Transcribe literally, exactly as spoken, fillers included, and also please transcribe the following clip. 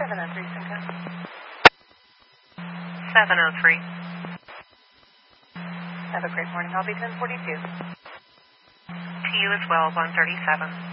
seven oh three, Simcoe. seven oh three. Have a great morning. I'll be ten forty-two. To you as well, one thirty-seven.